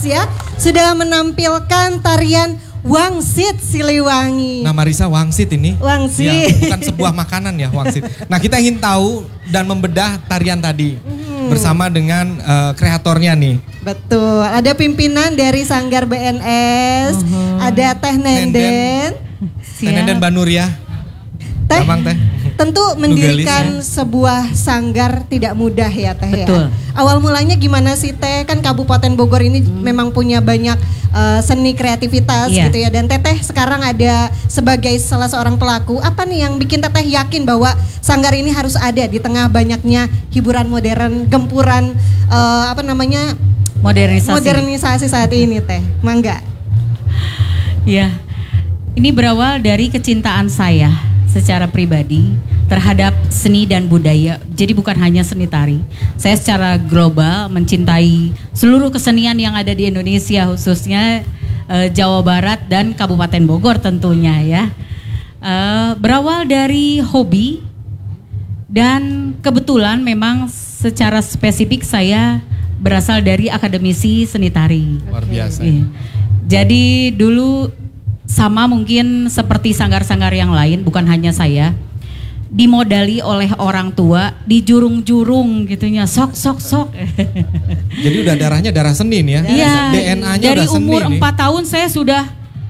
ya sudah menampilkan tarian Wangsit Siliwangi. Nah Marisa, wangsit ini Wangsit. Ya, bukan sebuah makanan ya, wangsit. Nah kita ingin tahu dan membedah tarian tadi bersama dengan kreatornya nih. Betul, ada pimpinan dari Sanggar BNS, ada Teh Nenden. Teh Nenden Banur ya. Teh, Gampang Teh. tentu mendirikan sebuah sanggar tidak mudah ya Teh. Betul. Ya. Awal mulanya gimana sih Teh? Kan Kabupaten Bogor ini memang punya banyak seni kreativitas gitu ya. Dan Teteh sekarang ada sebagai salah seorang pelaku. Apa nih yang bikin Teteh yakin bahwa sanggar ini harus ada di tengah banyaknya hiburan modern, gempuran modernisasi saat ini Teh? Mangga. Ya, ini berawal dari kecintaan saya secara pribadi terhadap seni dan budaya. Jadi bukan hanya seni tari. Saya secara global mencintai seluruh kesenian yang ada di Indonesia, khususnya Jawa Barat dan Kabupaten Bogor tentunya ya. Berawal dari hobi dan kebetulan memang secara spesifik saya berasal dari akademisi seni tari. Luar biasa. Jadi dulu sama mungkin seperti sanggar-sanggar yang lain, bukan hanya saya, dimodali oleh orang tua di jurung-jurung gitunya, sok. Jadi udah darahnya darah seni nih ya? Iya, DNA-nya dari udah seni umur nih. 4 tahun saya sudah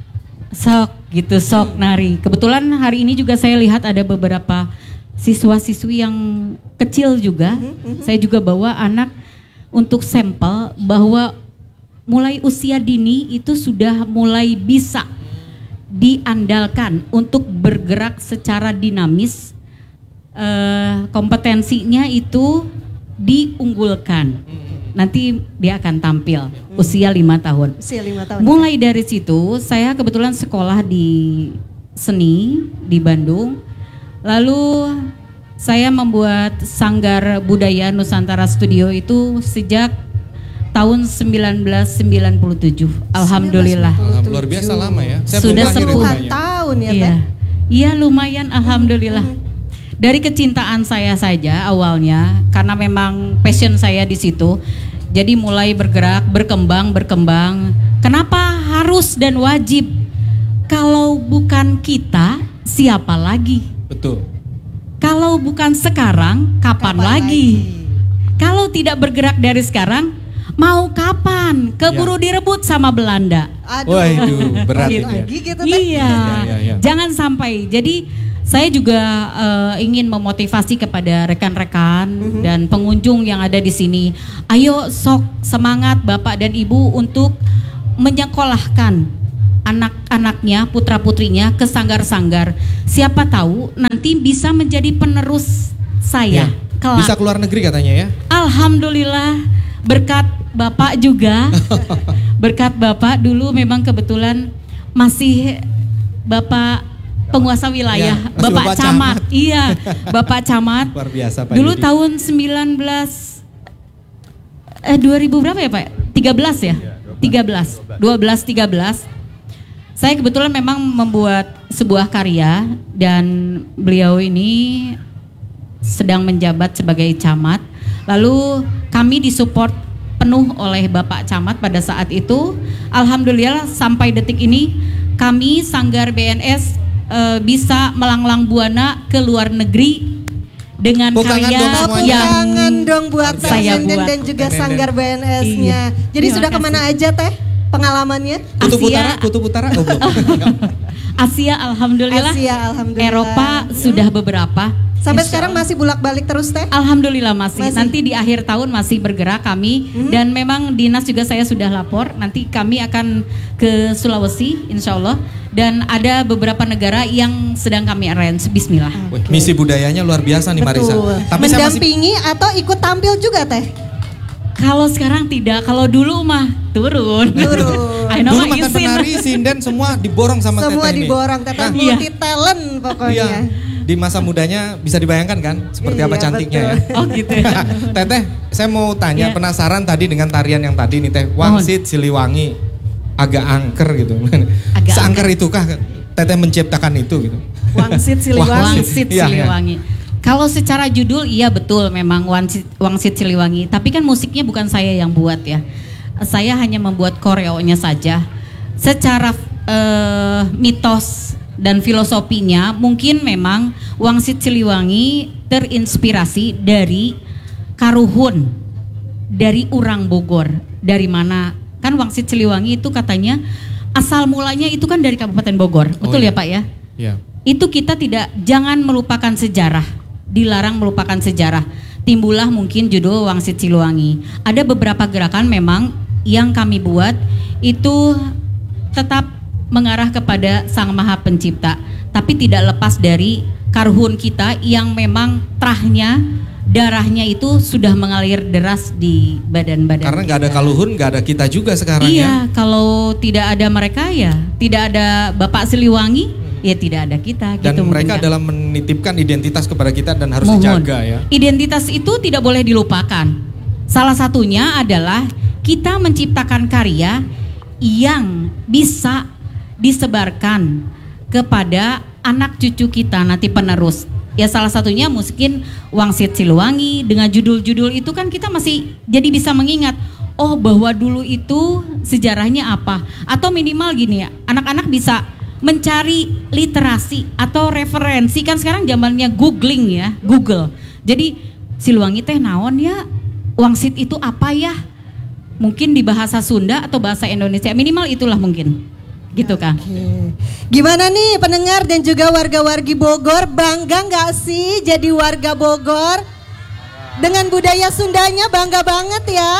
sok nari. Kebetulan hari ini juga saya lihat ada beberapa siswa-siswi yang kecil juga. Saya juga bawa anak untuk sampel bahwa mulai usia dini itu sudah mulai bisa diandalkan untuk bergerak secara dinamis, kompetensinya itu diunggulkan. Nanti dia akan tampil usia 5 tahun. Usia 5 tahun. Mulai dari situ saya kebetulan sekolah di seni di Bandung. Lalu saya membuat Sanggar Budaya Nusantara Studio itu sejak tahun 1997. Alhamdulillah. Luar biasa lama ya. Saya Sudah belum lahir 10 ya. tahun ya Iya. Teh. Iya lumayan, alhamdulillah. Dari kecintaan saya saja awalnya, karena memang passion saya di situ. Jadi mulai bergerak, berkembang. Kenapa harus dan wajib? Kalau bukan kita, siapa lagi? Betul. Kalau bukan sekarang, kapan lagi? Kalau tidak bergerak dari sekarang, mau kapan? Keburu direbut sama Belanda. Aduh. Waduh, berat ini ya. Lagi gitu Teh. Iya. Iya. Jangan sampai. Jadi saya juga ingin memotivasi kepada rekan-rekan dan pengunjung yang ada di sini. Ayo sok semangat Bapak dan Ibu untuk menyekolahkan anak-anaknya, putra-putrinya ke sanggar-sanggar. Siapa tahu nanti bisa menjadi penerus saya. Kelak. Bisa keluar negeri katanya ya. Alhamdulillah berkat Bapak juga. Berkat Bapak dulu memang kebetulan masih Bapak penguasa wilayah, Ya, masih Bapak Bapak Camat. Camat. Iya, Bapak Camat. Luar biasa Pak Dulu Yudi. tahun 2000 berapa ya Pak? 13 ya? 13. Saya kebetulan memang membuat sebuah karya dan beliau ini sedang menjabat sebagai camat. Lalu kami disupport penuh oleh Bapak Camat pada saat itu. Alhamdulillah sampai detik ini kami Sanggar BNS bisa melanglang buana ke luar negeri dengan karya yang dong buat saya Teh Nenden buat. dan juga Teh Sanggar BNS-nya. Iya. Jadi Terima sudah kasih. kemana aja Teh pengalamannya? Kutub Utara. Oh, belum. Asia alhamdulillah. Eropa sudah beberapa. Sampai Insya sekarang Allah. masih bolak-balik terus Teh? Alhamdulillah masih. Masih. Nanti di akhir tahun masih bergerak kami dan memang dinas juga saya sudah lapor. Nanti kami akan ke Sulawesi insya Allah dan ada beberapa negara yang sedang kami arrange. Bismillah. Wih, misi budayanya luar biasa nih Marisa. Betul. Tapi saya masih Mendampingi atau ikut tampil juga Teh? Kalau sekarang tidak, kalau dulu mah turun. Ayo dulu nama mantan izin. penari sinden semua diborong sama Semua Teteh ini. diborong Teteh Nah, multi talent pokoknya. iya. Di masa mudanya bisa dibayangkan kan seperti apa Iya, cantiknya betul. ya. Oh gitu. Teteh, saya mau tanya Iya. penasaran tadi dengan tarian yang tadi nih Teh, Wangsit Siliwangi agak angker gitu. Agak Seangker itukah Teteh menciptakan itu gitu? Wangsit Siliwangi. Wangsit Iya, iya. Siliwangi. Kalau secara judul iya betul memang Wangsit Siliwangi. Tapi kan musiknya bukan saya yang buat ya. saya hanya membuat koreonya saja. Secara mitos dan filosofinya mungkin memang Wangsit Siliwangi terinspirasi dari Karuhun, dari Urang Bogor. Dari mana? Kan Wangsit Siliwangi itu katanya asal mulanya itu kan dari Kabupaten Bogor. Betul ya Pak ya? Iya. Itu kita jangan melupakan sejarah. Dilarang melupakan sejarah. Timbullah mungkin judul Wangsit Siliwangi. Ada beberapa gerakan memang yang kami buat itu tetap mengarah kepada Sang Maha Pencipta, tapi tidak lepas dari Karuhun kita yang memang terahnya, darahnya itu sudah mengalir deras di badan-badan. Karena nggak ada Kaluhun, nggak ada kita juga sekarang ya. Iya, kalau tidak ada mereka ya, tidak ada Bapak Siliwangi, ya tidak ada kita. Dan gitu mereka mungkin, adalah menitipkan identitas kepada kita dan harus mohon. dijaga ya. Identitas itu tidak boleh dilupakan. Salah satunya adalah kita menciptakan karya yang bisa disebarkan kepada anak cucu kita nanti penerus. Ya salah satunya mungkin Wangsit Siliwangi dengan judul-judul itu kan kita masih jadi bisa mengingat, oh bahwa dulu itu sejarahnya apa. Atau minimal gini ya, anak-anak bisa mencari literasi atau referensi, kan sekarang zamannya googling ya, Google. Jadi Siliwangi teh naon ya, Wangsit itu apa ya, mungkin di bahasa Sunda atau bahasa Indonesia, minimal itulah mungkin gitu kan. Gimana nih pendengar dan juga warga-wargi Bogor, bangga nggak sih jadi warga Bogor? Dengan budaya Sundanya bangga banget ya.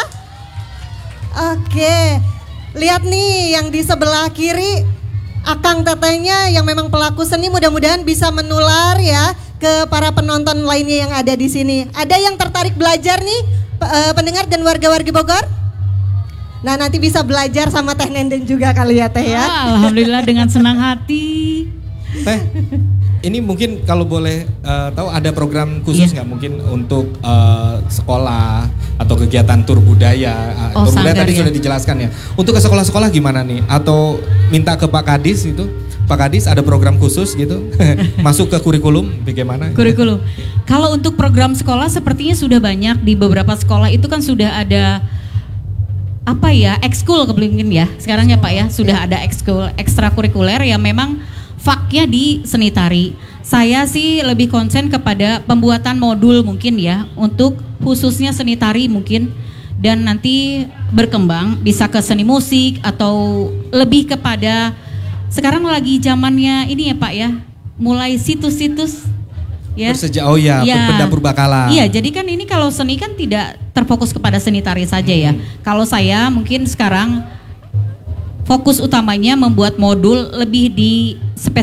Oke, lihat nih yang di sebelah kiri, Akang Tetehnya yang memang pelaku seni, mudah-mudahan bisa menular ya ke para penonton lainnya yang ada di sini. Ada yang tertarik belajar nih pendengar dan warga-wargi Bogor? Nah nanti bisa belajar sama Teh Nenden juga kali ya Teh ya. Alhamdulillah dengan senang hati. Teh, ini mungkin kalau boleh tahu ada program khusus nggak mungkin untuk sekolah atau kegiatan tur budaya? Tur budaya tadi sudah dijelaskan ya. Untuk ke sekolah-sekolah gimana nih? Atau minta ke Pak Kadis itu? Pak Kadis ada program khusus gitu? Masuk ke kurikulum bagaimana? Kurikulum. Kalau untuk program sekolah sepertinya sudah banyak di beberapa sekolah itu kan sudah ada apa ya, ekskul mungkin ya sekarang ya Pak ya, sudah ada ekskul ekstrakurikuler yang memang faknya di seni tari. Saya sih lebih konsen kepada pembuatan modul mungkin ya untuk khususnya seni tari mungkin, dan nanti berkembang bisa ke seni musik atau lebih kepada sekarang lagi zamannya ini ya Pak ya, mulai situs-situs ya. Oh ya, benda purbakala. Iya, jadi kan ini kalau seni kan tidak terfokus kepada seni tari saja ya. Kalau saya mungkin sekarang fokus utamanya membuat modul lebih di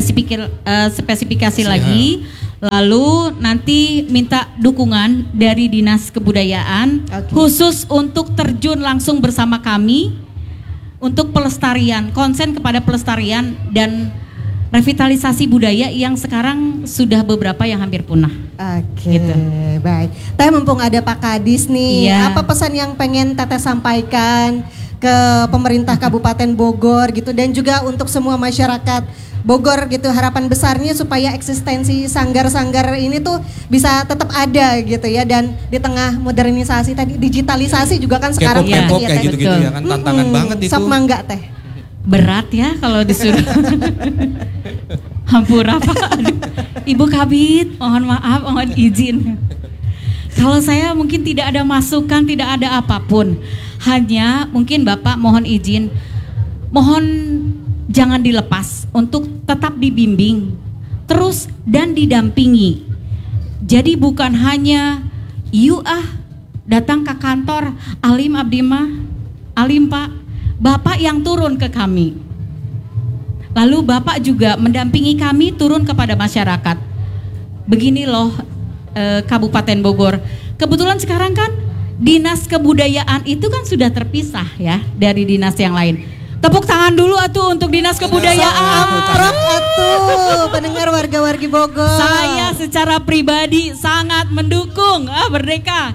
spesifikasi lagi. Lalu nanti minta dukungan dari Dinas Kebudayaan khusus untuk terjun langsung bersama kami untuk pelestarian, konsen kepada pelestarian dan revitalisasi budaya yang sekarang sudah beberapa yang hampir punah. Oke, gitu. Baik. Teh mumpung ada Pak Kadis nih, iya. Apa pesan yang pengen Teteh sampaikan ke pemerintah Kabupaten Bogor gitu, dan juga untuk semua masyarakat Bogor gitu, harapan besarnya supaya eksistensi sanggar-sanggar ini tuh bisa tetap ada gitu ya, dan di tengah modernisasi tadi, digitalisasi juga kan sekarang K-pop kayak gitu-gitu ya kan, tantangan banget itu. Sok mangga Teh. Berat ya kalau disuruh. Hampura Pak. Ibu Kabid, mohon maaf, mohon izin. Kalau saya mungkin tidak ada masukan, tidak ada apapun. Hanya mungkin Bapak mohon izin, mohon jangan dilepas untuk tetap dibimbing terus dan didampingi. Jadi bukan hanya datang ke kantor, Alim Abdimah, Alim Pak, Bapak yang turun ke kami. Lalu Bapak juga mendampingi kami turun kepada masyarakat. Begini loh Kabupaten Bogor. Kebetulan sekarang kan Dinas Kebudayaan itu kan sudah terpisah ya dari dinas yang lain. Tepuk tangan dulu atuh untuk Dinas Kebudayaan. Prok atuh pendengar warga-wargi Bogor. Saya secara pribadi sangat mendukung Merdeka.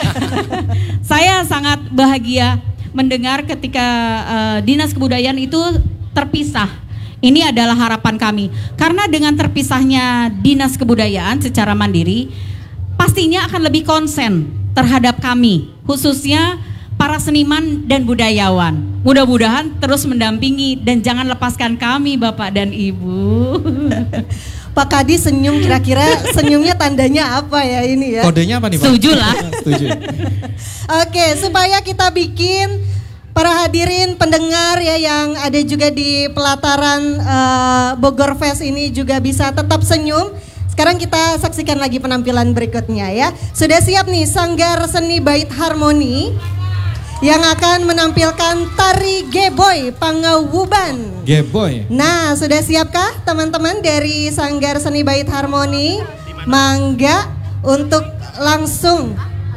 Saya sangat bahagia mendengar ketika Dinas Kebudayaan itu terpisah. Ini adalah harapan kami. Karena dengan terpisahnya Dinas Kebudayaan secara mandiri, pastinya akan lebih konsen terhadap kami, khususnya para seniman dan budayawan. Mudah-mudahan terus mendampingi dan jangan lepaskan kami Bapak dan Ibu. Pak Kadi senyum, kira-kira senyumnya tandanya apa ya ini ya? Kodenya apa nih Pak? Setuju lah. Setuju. Oke, supaya kita bikin para hadirin pendengar ya yang ada juga di pelataran Bogor Fest ini juga bisa tetap senyum. Sekarang kita saksikan lagi penampilan berikutnya ya. Sudah siap nih Sanggar Seni Bait Harmoni yang akan menampilkan tari Geboy Pangawuban. Geboy. Nah, sudah siapkah teman-teman dari Sanggar Seni Bait Harmoni? Mangga untuk langsung.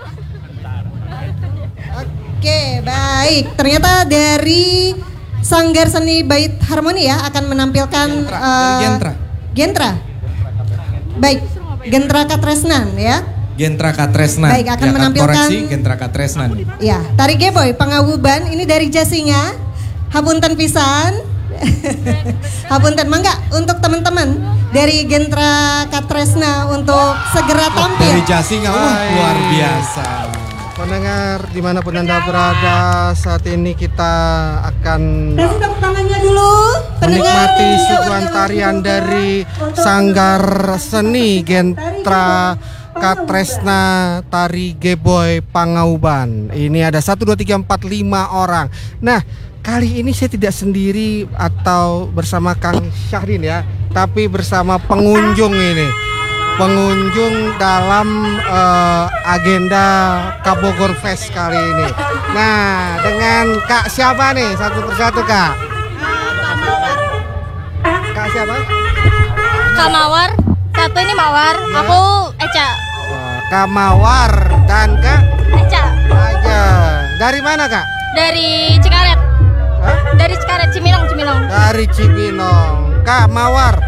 Oke, baik. Ternyata dari Sanggar Seni Bait Harmoni ya akan menampilkan Gentra. Baik, Gentra Katresnan ya. Gentra Katresnan. Baik, akan menampilkan koreksi Gentra Katresnan. Ya, tari Geboy Pangawuban ini dari Jasinga. Hapunten pisan. Hapunten mangga untuk teman-teman dari Gentra Katresna untuk segera tampil. Dari Jasinga, luar biasa. Pendengar dimanapun Anda berada, saat ini kita akan Kasih tepuk tangannya dulu. menikmati suguhan tarian dari Sanggar Seni Gentra Katresna Tari Geboy Pangawuban. Ini ada 1, 2, 3, 4, 5 orang. Nah, kali ini saya tidak sendiri atau bersama Kang Syahrin ya, tapi bersama pengunjung ini. Pengunjung dalam agenda Kabogor Fest kali ini. Nah, dengan Kak siapa nih? Satu persatu Kak. Kak siapa? Kak Mawar, satu ini Mawar, Ya. aku Eca. Kak Mawar dan Kak Eca Aja. Dari mana Kak? dari Cikaret. Hah? Dari Cikaret, Cimilong. Dari Cibinong. Kak Mawar,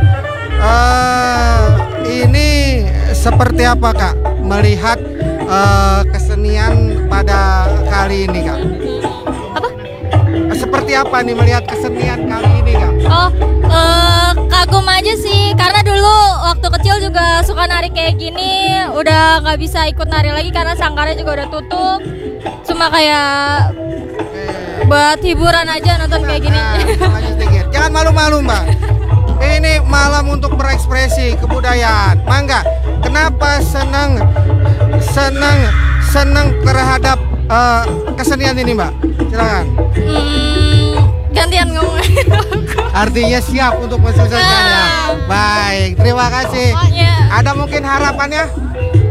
ini seperti apa Kak melihat kesenian pada kali ini Kak? Apa? Seperti apa nih melihat kesenian kali ini Kak? Oh, kagum aja sih. Karena dulu waktu kecil juga suka nari kayak gini. Udah nggak bisa ikut nari lagi karena sangkarnya juga udah tutup. Cuma kayak buat hiburan aja nonton kayak gini. Lanjut sedikit. Jangan malu-malu Mbak. Ini malam untuk berekspresi kebudayaan. Mangga. Kenapa senang terhadap kesenian ini Mbak? Silakan. Gantian ngomong. Artinya siap untuk mensukseskan ya. Baik, terima kasih. Pokoknya. Ada mungkin harapannya?